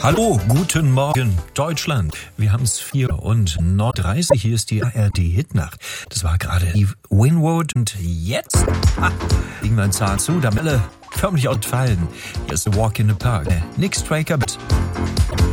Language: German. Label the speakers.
Speaker 1: Hallo, guten Morgen, Deutschland. Wir haben es 4:39. Hier ist die ARD-Hitnacht. Das war gerade Eve Winwood und jetzt legen wir ein Zahn zu, da Melle förmlich ausfallen. Hier ist The Walk in the Park. Nick Straker.